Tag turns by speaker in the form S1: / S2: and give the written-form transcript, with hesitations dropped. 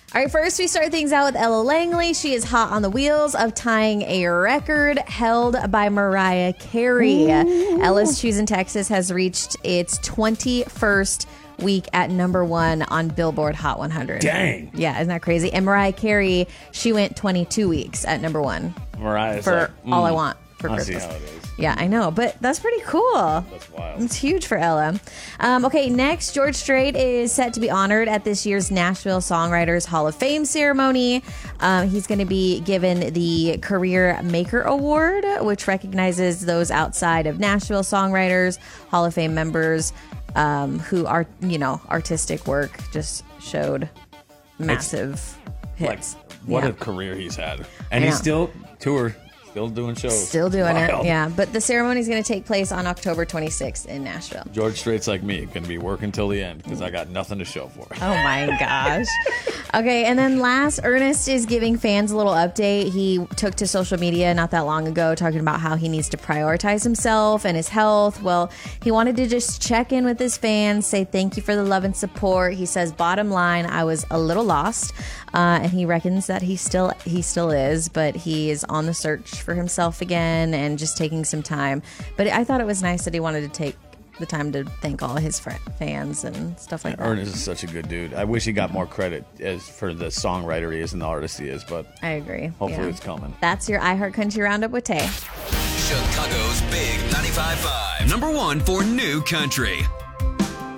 S1: All right, first we start things out with Ella Langley. She is hot on the wheels of tying a record held by Mariah Carey. Ooh. Ella's Choosing Texas has reached its 21st week at number 1 on Billboard Hot 100.
S2: Dang.
S1: Yeah, isn't that crazy? And Mariah Carey, she went 22 weeks at number 1.
S2: Mariah's
S1: for All I Want for Christmas.
S2: I see how it is.
S1: Yeah, I know, but that's pretty cool.
S2: That's wild.
S1: It's huge for Ella. Okay, next, George Strait is set to be honored at this year's Nashville Songwriters Hall of Fame ceremony. He's going to be given the Career Maker Award, which recognizes those outside of Nashville songwriters, Hall of Fame members who are, artistic work just showed massive hits.
S2: What a career he's had. And he's still Still doing shows.
S1: Still doing it, yeah. But the ceremony is going to take place on October 26th in Nashville.
S2: George Strait's like me, going to be working till the end because I got nothing to show for it.
S1: Oh, my gosh. Okay, and then last, Ernest is giving fans a little update. He took to social media not that long ago talking about how he needs to prioritize himself and his health. Well, he wanted to just check in with his fans, say thank you for the love and support. He says, bottom line, I was a little lost, and he reckons that he still is, but he is on the search for himself again and just taking some time. But I thought it was nice that he wanted to take the time to thank all of his fans and stuff like that.
S2: Ernest is such a good dude. I wish he got more credit as for the songwriter he is and the artist he is, but
S1: I agree.
S2: Hopefully it's coming.
S1: That's your iHeart Country Roundup with Tay.
S3: Chicago's Big 95.5. #1 for new country.